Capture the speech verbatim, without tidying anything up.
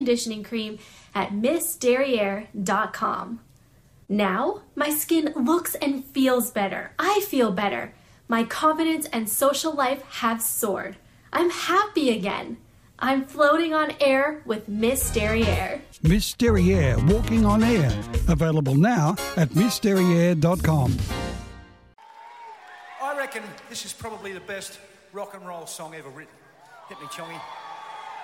conditioning cream at miss derriere dot com. Now, my skin looks and feels better. I feel better. My confidence and social life have soared. I'm happy again. I'm floating on air with Miss Derriere. Miss Derriere, walking on air. Available now at miss derriere dot com. I reckon this is probably the best rock and roll song ever written. Hit me, Chongy.